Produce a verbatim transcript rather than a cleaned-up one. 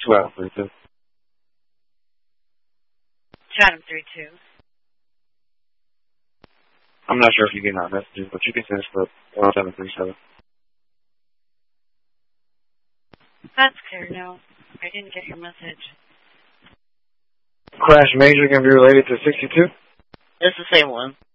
Two Adam three two. Two Adam three two. I'm not sure if you get our messages, but you can send us for one seven three seven. That's clear, no. I didn't get your message. Crash Major going to be related to sixty-two? It's the same one.